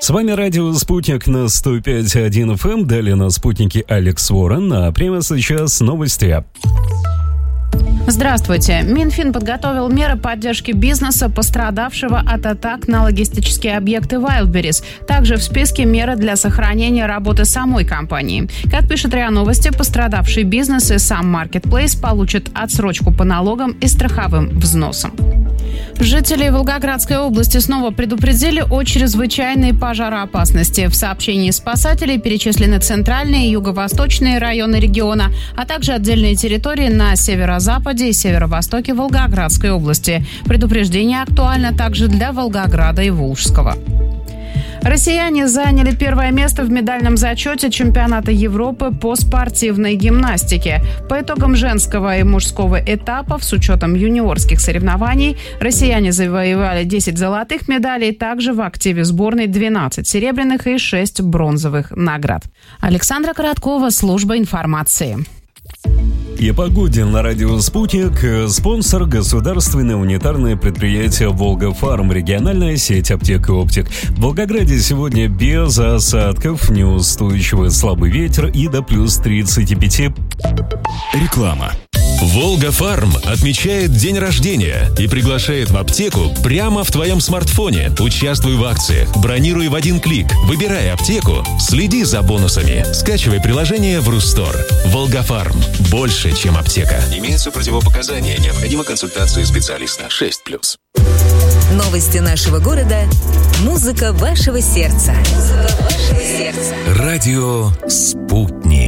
С вами радио «Спутник» на 105.1 FM. Далее на «Спутнике» Алекс Уоррен. А прямо сейчас новости. Здравствуйте. Минфин подготовил меры поддержки бизнеса, пострадавшего от атак на логистические объекты Wildberries. Также в списке меры для сохранения работы самой компании. Как пишет РИА Новости, пострадавший бизнес и сам Marketplace получат отсрочку по налогам и страховым взносам. Жители Волгоградской области снова предупредили о чрезвычайной пожароопасности. В сообщении спасателей перечислены центральные и юго-восточные районы региона, а также отдельные территории на северо-западе и северо-востоке Волгоградской области. Предупреждение актуально также для Волгограда и Волжского. Россияне заняли первое место в медальном зачете чемпионата Европы по спортивной гимнастике. По итогам женского и мужского этапов, с учетом юниорских соревнований, россияне завоевали 10 золотых медалей, также в активе сборной 12 серебряных и 6 бронзовых наград. Александра Короткова, служба информации. И погоде на радио «Спутник». Спонсор — государственное унитарное предприятие «Волга-Фарм», региональная сеть аптек и оптик. В Волгограде сегодня без осадков, неустойчивый слабый ветер и до плюс 35. Реклама. «Волга-Фарм» отмечает день рождения и приглашает в аптеку прямо в твоем смартфоне. Участвуй в акциях, бронируй в один клик, выбирай аптеку, следи за бонусами. Скачивай приложение в Рустор. «Волга-Фарм» – больше, чем аптека. Имеются противопоказания, необходима консультация специалиста. 6+. Новости нашего города. Музыка вашего сердца. Радио «Спутник».